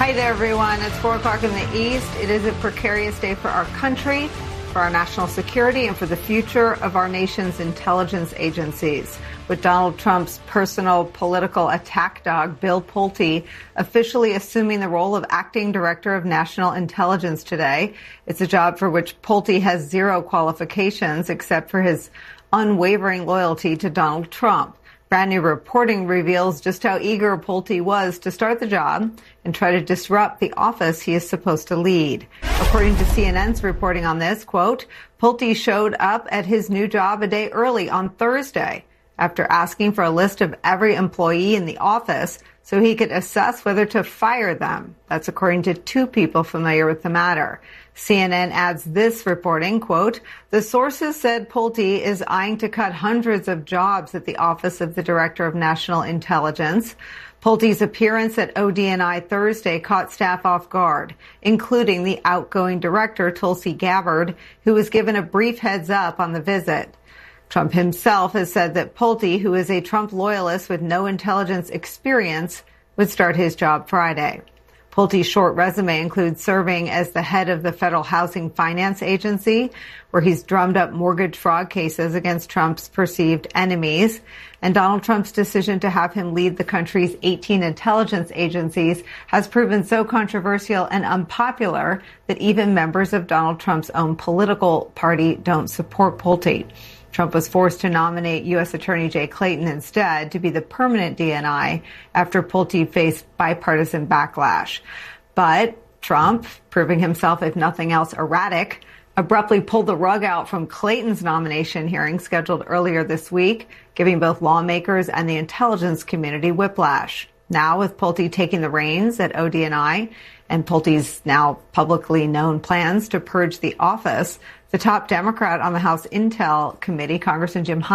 Hi there, everyone. It's 4 o'clock in the East. It is a precarious day for our country, for our national security, and for the future of our nation's intelligence agencies. With Donald Trump's personal political attack dog, Bill Pulte, officially assuming the role of acting director of national intelligence today. It's a job for which Pulte has zero qualifications except for his unwavering loyalty to Donald Trump. Brand new reporting reveals just how eager Pulte was to start the job and try to disrupt the office he is supposed to lead. According to CNN's reporting on this, quote, Pulte showed up at his new job a day early on Thursday after asking for a list of every employee in the office so he could assess whether to fire them. That's according to two people familiar with the matter. CNN adds this reporting, quote, the sources said Pulte is eyeing to cut hundreds of jobs at the Office of the Director of National Intelligence. Pulte's appearance at ODNI Thursday caught staff off guard, including the outgoing director, Tulsi Gabbard, who was given a brief heads up on the visit. Trump himself has said that Pulte, who is a Trump loyalist with no intelligence experience, would start his job Friday. Pulte's short resume includes serving as the head of the Federal Housing Finance Agency, where he's drummed up mortgage fraud cases against Trump's perceived enemies. And Donald Trump's decision to have him lead the country's 18 intelligence agencies has proven so controversial and unpopular that even members of Donald Trump's own political party don't support Pulte. Trump was forced to nominate U.S. Attorney Jay Clayton instead to be the permanent DNI after Pulte faced bipartisan backlash. But Trump, proving himself, if nothing else, erratic, abruptly pulled the rug out from Clayton's nomination hearing scheduled earlier this week, giving both lawmakers and the intelligence community whiplash. Now, with Pulte taking the reins at ODNI and Pulte's now publicly known plans to purge the office, the top Democrat on the House Intel Committee, Congressman Jim